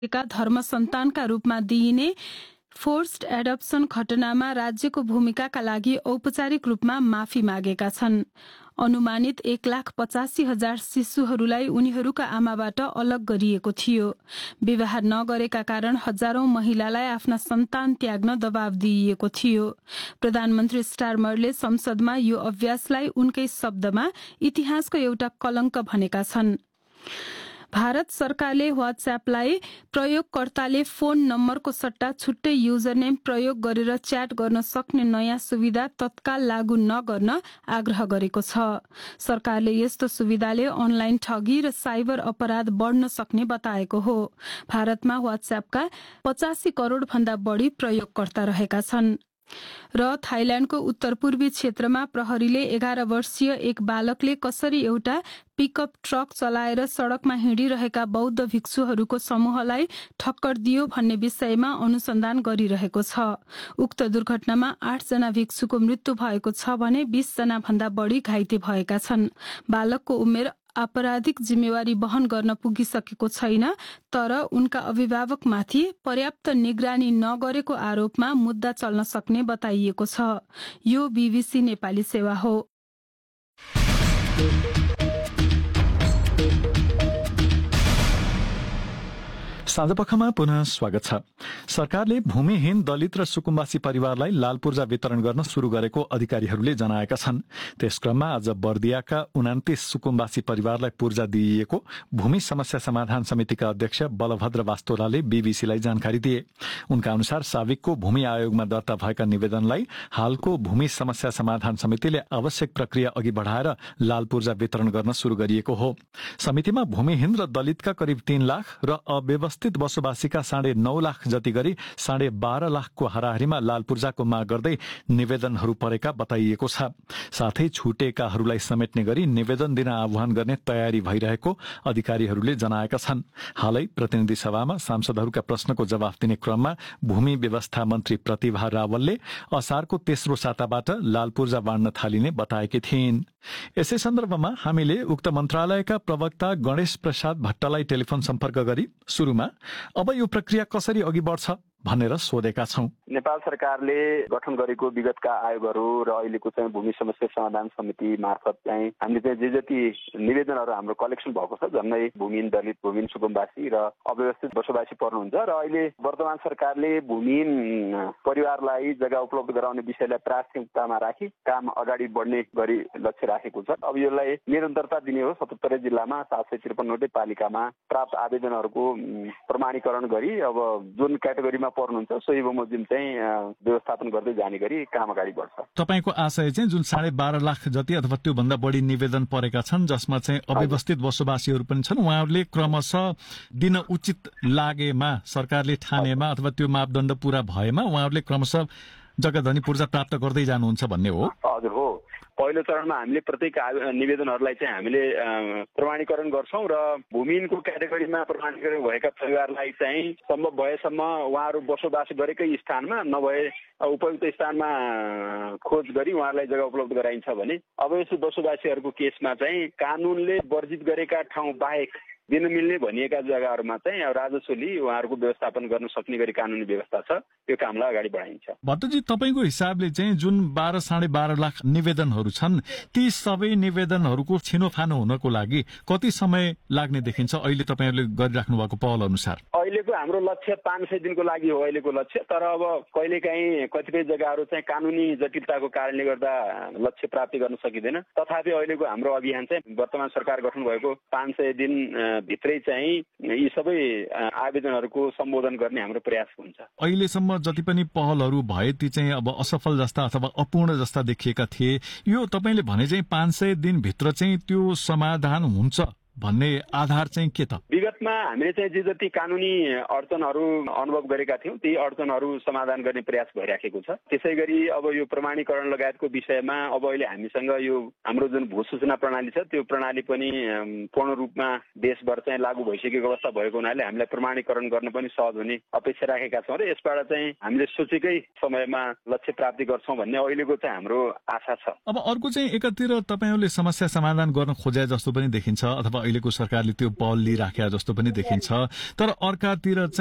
का धर्म सन्तानका रूपमा दिइने फोर्स्ड एडप्सन घटनामा राज्यको भूमिकाका लागि औपचारिक रूपमा माफी मागेका छन्। अनुमानित 1,85,000 शिशुहरूलाई उनीहरूका आमाबाट अलग गरिएको थियो। विवाह नगरेका कारण हजारौं महिलालाई आफ्ना सन्तान त्याग्न दबाव दिइएको थियो। प्रधानमन्त्री स्टारमरले संसदमा यो अभ्यासलाई उनकै शब्दमा इतिहासको एउटा कलंक भनेका छन्। भारत सरकारले व्हाट्सएपलाई प्रयोगकर्ताले फोन नम्बरको सट्टा छुट्टै युजरनेम प्रयोग गरेर च्याट गर्न सक्ने नयाँ सुविधा तत्काल लागू नगर्न आग्रह गरेको छ। सरकारले यस्तो सुविधाले अनलाइन ठगी र साइबर अपराध बढ्न सक्ने बताएको हो। भारतमा व्हाट्सएपका 85 करोड़ भन्दा बढ़ी प्रयोगकर्ता रहेका छन्। र थाइल्याण्डको उत्तर पूर्वी क्षेत्रमा प्रहरीले 11 वर्षीय एक बालकले कसरी एउटा पिकअप ट्रक चलाएर सड़कमा हिँडिरहेका बौद्ध भिक्षुहरूको समूहलाई ठक्कर दियो भन्ने विषयमा अनुसन्धान गरिरहेको छ। उक्त दुर्घटनामा 8 जना भिक्षुको मृत्यु भएको छ भने 20 जना भन्दा बढ़ी घाइते भएका छन्। बालकको उमेर आपराधिक जिम्मेवारी वहन गर्न पुगिसकेको छैन, तर उनका अभिभावकमाथि पर्याप्त निगरानी नगरेको आरोपमा मुद्दा चल्न सक्ने बताइएको छ। यो बीबीसी नेपाली सेवा हो। साँझपखमा पुनः स्वागत छ। सरकारले भूमिहीन दलित र सुकुम्बासी परिवारलाई लाल पूर्जा वितरण गर्न शुरू गरेको अधिकारीहरूले जनाएका छन्। त्यसक्रममा आज बर्दियाका 29 सुकुम्बासी परिवारलाई पूर्जा दिइएको भूमि समस्या समाधान समितिका अध्यक्ष बलभद्र वास्तोलाले बीबीसीलाई जानकारी दिए। उनका अनुसार साविकको भूमि आयोगमा दर्ता भएका निवेदनलाई हालको भूमि समस्या समाधान समितिले आवश्यक प्रक्रिया अघि बढ़ाएर लाल पूर्जा वितरण गर्न शुरू गरिएको हो। समितिमा भूमिहीन र दलितका करिब 3 लाख र अव्यवस्थित बसोबासीका 9.5 लाख जति गरी 12.5 लाखको हाराहारीमा लाल पूर्जाको माग गर्दै निवेदनहरू परेका बताइएको छ। साथै छुटेकाहरूलाई समेट्ने गरी निवेदन दिन आह्वान गर्ने तयारी भइरहेको अधिकारीहरूले जनाएका छन्। हालै प्रतिनिधि सभामा सांसदहरूका प्रश्नको जवाफ दिने क्रममा भूमि व्यवस्था मन्त्री प्रतिभा रावलले असारको तेस्रो साताबाट लाल पूर्जा बाँड्न थालिने बताएकी थिइन्। यसै सन्दर्भमा हामीले उक्त मन्त्रालयका प्रवक्ता गणेश प्रसाद भट्टलाई टेलिफोन सम्पर्क गरी सुरुमा अब यो प्रक्रिया कसरी अघि बढ्छ भनेर सोधेका छौं। नेपाल सरकारले गठन गरेको विगतका आयोगहरू र अहिलेको चाहिँ भूमि समस्या समाधान समिति मार्फत चाहिँ हामीले चाहिँ जे जति निवेदनहरू हाम्रो कलेक्सन भएको छ, झन्डै भूमिहीन दलित, भूमिहीन सुकुम्बासी र अव्यवस्थित बसोबासी पर्नुहुन्छ र अहिले वर्तमान सरकारले भूमिहीन परिवारलाई जग्गा उपलब्ध गराउने विषयलाई प्राथमिकतामा राखी काम अगाडि बढ्ने गरी लक्ष्य राखेको छ। अब यसलाई निरन्तरता दिने हो। 77 जिल्लामा 753 पालिकामा प्राप्त आवेदनहरूको प्रमाणीकरण गरी अब जुन क्याटेगोरीमा पर्नुहुन्छ सोही बमोजिम चाहिँ व्यवस्थापन गर्दै जाने गरी काम अगाडि बढ्छ। तपाईको आशय चाहिँ जुन 12.5 लाख जति अथवा त्यो भन्दा बढी निवेदन परेका छन् जसमा चाहिँ अव्यवस्थित बसोबासीहरू पनि छन्, उहाँहरूले क्रमशः दिन उचित लागेमा सरकारले ठानेमा अथवा त्यो मापदण्ड पूरा भएमा उहाँहरूले क्रमशः जग्गाधनी पूर्जा प्राप्त गर्दै जानुहुन्छ भन्ने हो? हजुर हो। पहिलो चरणमा हामीले प्रत्येक निवेदनहरूलाई चाहिँ हामीले प्रमाणीकरण गर्छौं र भूमिहीनको क्याटेगोरीमा प्रमाणीकरण भएका परिवारलाई चाहिँ सम्भव भएसम्म उहाँहरू बसोबास गरेकै स्थानमा नभए उपयुक्त स्थानमा खोज गरी उहाँहरूलाई जग्गा उपलब्ध गराइन्छ भने अव्यवस्थित बसोबासीहरूको केसमा चाहिँ कानूनले वर्जित गरेका ठाउँ बाहेक दिन मिल्ने भनिएका जग्गाहरूमा चाहिँ राजस्वले उहाँहरूको व्यवस्थापन गर्न सक्ने गरी कानूनी व्यवस्था छ। त्यो कामलाई अगाडि बढाइन्छ। भट्टजी, तपाईँको हिसाबले चाहिँ जुन 12.5 लाख निवेदनहरू छन् ती सबै निवेदनहरूको छिनोफानो हुनको लागि कति समय लाग्ने देखिन्छ अहिले तपाईँहरूले गरिराख्नु भएको पहल अनुसार? अहिलेको हाम्रो लक्ष्य 500 दिनको लागि हो अहिलेको लक्ष्य। तर अब कहिलेकाहीँ कतिपय जग्गाहरू चाहिँ कानूनी जटिलताको कारणले गर्दा लक्ष्य प्राप्ति गर्न सकिँदैन। तथापि अहिलेको हाम्रो अभियान चाहिँ वर्तमान सरकार गठन भएको 500 दिन भित्रै चाहिँ यी सबै आवेदनहरूको सम्बोधन गर्ने हाम्रो प्रयास हुन्छ। अहिलेसम्म जति पनि पहलहरू भए ती चाहिँ अब असफल जस्ता अथवा अपूर्ण जस्ता देखिएका थिए। यो तपाईँले भने चाहिँ 500 दिन भित्र चाहिँ त्यो समाधान हुन्छ भन्ने आधार चाहिँ के त? विगतमा हामीले चाहिँ जे जति कानूनी अडचनहरू अनुभव गरेका थियौं ती अडचनहरू समाधान गर्ने प्रयास भइराखेको छ। त्यसै गरी अब यो प्रमाणीकरण लगायतको विषयमा अब अहिले हामीसँग यो हाम्रो जुन भूसूचना प्रणाली छ त्यो प्रणाली पनि पूर्ण रूपमा देशभर चाहिँ लागू भइसकेको अवस्था भएको हुनाले हामीलाई प्रमाणीकरण गर्न पनि सहज हुने अपेक्षा राखेका छौं र यसबाट चाहिँ हामीले सोचेकै समयमा लक्ष्य प्राप्ति गर्छौं भन्ने अहिलेको चाहिँ हाम्रो आशा छ। अब अर्को चाहिँ एकातिर तपाईहरूले समस्या समाधान गर्न खोजे जस्तो पनि देखिन्छ अथवा अहिलेको सरकारले त्यो पहल लिइराखेका जस्तो पनि देखिन्छ। तर अर्कातिर